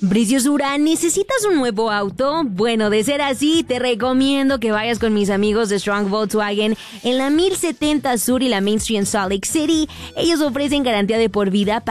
Preciosura, ¿necesitas un nuevo auto? Bueno, de ser así, te recomiendo que vayas con mis amigos de Strong Volkswagen en la 1070 Sur y la Main Street en Salt Lake City. Ellos ofrecen garantía de por vida